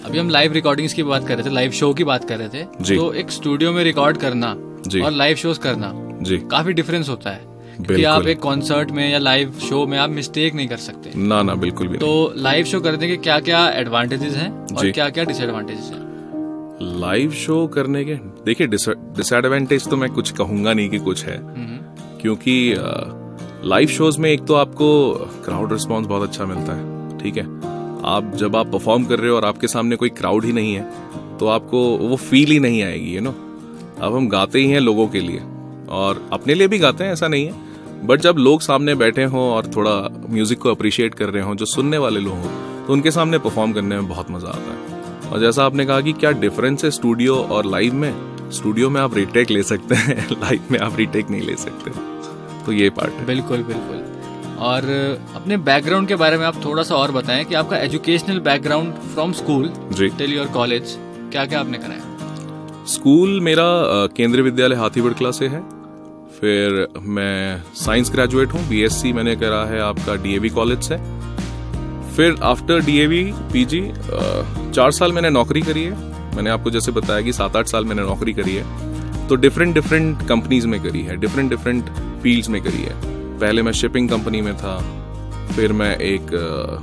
अभी हम live recordings की बात कर रहे थे, लाइव शो की बात कर रहे थे, तो एक स्टूडियो में रिकॉर्ड करना और लाइव शोज करना काफी डिफरेंस होता है, क्योंकि आप एक कॉन्सर्ट में या लाइव शो में आप मिस्टेक नहीं कर सकते। ना बिल्कुल भी। तो लाइव शो करने के क्या क्या एडवांटेजेस हैं और क्या क्या डिसएडवांटेजेस हैं? लाइव शो करने के देखिए डिसएडवांटेज तो मैं कुछ कहूंगा नहीं कि कुछ है, क्योंकि लाइव शोज में एक तो आपको क्राउड रिस्पॉन्स बहुत अच्छा मिलता है। ठीक है, आप जब आप परफॉर्म कर रहे हो और आपके सामने कोई क्राउड ही नहीं है तो आपको वो फील ही नहीं आएगी, यू नो। अब हम गाते ही हैं लोगों के लिए और अपने लिए भी गाते हैं, ऐसा नहीं है, बट जब लोग सामने बैठे हों और थोड़ा म्यूजिक को अप्रिशिएट कर रहे हों, जो सुनने वाले लोग हों, तो उनके सामने परफॉर्म करने में बहुत मजा आता है। और जैसा आपने कहा कि क्या डिफरेंस है स्टूडियो और लाइव में, स्टूडियो में आप रीटेक ले सकते हैं, लाइव में आप रीटेक नहीं ले सकते, तो ये पार्ट है। बिल्कुल बिल्कुल। और अपने बैकग्राउंड के बारे में आप थोड़ा सा और बताएं कि आपका educational background from school till your college क्या क्या आपने कराया? स्कूल मेरा केंद्रीय विद्यालय हाथीबड़कला से है, फिर मैं साइंस ग्रेजुएट हूँ, बीएससी मैंने करा है आपका डीएवी कॉलेज से। फिर आफ्टर डीएवी पीजी 4 साल मैंने नौकरी करी है। मैंने आपको जैसे बताया कि 7-8 साल मैंने नौकरी करी है, तो डिफरेंट कंपनीज में करी है, डिफरेंट फील्ड्स में करी है। पहले मैं शिपिंग कंपनी में था, फिर मैं एक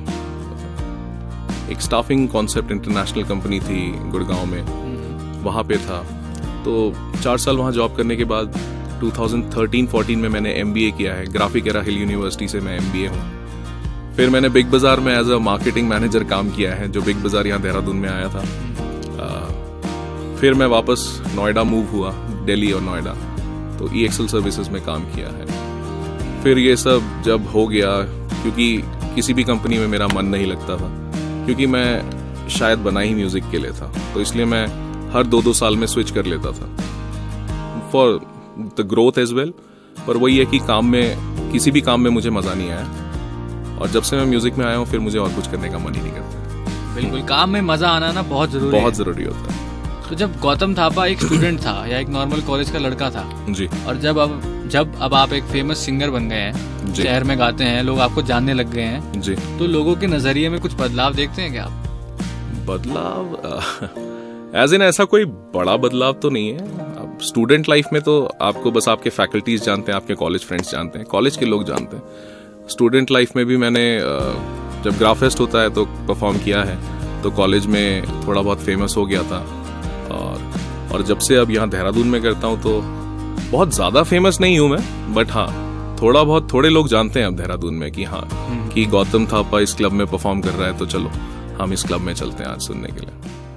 स्टाफिंग कॉन्सेप्ट इंटरनेशनल कंपनी थी गुड़गांव में, वहाँ पे था। तो 4 साल वहाँ जॉब करने के बाद 2013-14 में मैंने MBA किया है, ग्राफिक एरा हिल यूनिवर्सिटी से मैं MBA हूँ। फिर मैंने बिग बाजार में एज अ मार्केटिंग मैनेजर काम किया है, जो बिग बाजार यहाँ देहरादून में आया था। फिर मैं वापस नोएडा मूव हुआ, दिल्ली और नोएडा, तो EXL सर्विसेज में काम किया है। फिर ये सब जब हो गया, क्योंकि किसी भी कंपनी में मेरा मन नहीं लगता था, क्योंकि मैं शायद बना ही म्यूजिक के लिए था, तो इसलिए मैं हर 2-2 साल में स्विच कर लेता था for the growth as well. पर वही है कि काम में, किसी भी काम में मुझे मजा नहीं आया, और जब से मैं म्यूजिक में आया हूँ फिर मुझे और कुछ करने का मन ही नहीं करता। बिल्कुल, काम में मजा आना ना बहुत जरूरी होता है। तो जब गौतम थापा एक स्टूडेंट था या एक नॉर्मल कॉलेज का लड़का था जी, और जब अब आप एक फेमस सिंगर बन गए हैं, शहर में गाते हैं, लोग आपको जानने लग गए हैं जी, तो लोगों के नजरिए में कुछ बदलाव देखते हैं क्या आप? बदलाव एज इन ऐसा कोई बड़ा बदलाव तो नहीं है। अब स्टूडेंट लाइफ में तो आपको बस आपके फैकल्टीज जानते हैं, आपके कॉलेज फ्रेंड्स जानते हैं, कॉलेज के लोग जानते हैं। स्टूडेंट लाइफ में भी मैंने जब ग्राफेस्ट होता है तो परफॉर्म किया है, तो कॉलेज में थोड़ा बहुत फेमस हो गया था, और जब से अब यहाँ देहरादून में करता हूँ तो बहुत ज्यादा फेमस नहीं हूँ मैं, बट हाँ थोड़े लोग जानते हैं अब देहरादून में कि हाँ कि गौतम थापा इस क्लब में परफॉर्म कर रहा है, तो चलो हम इस क्लब में चलते हैं आज सुनने के लिए।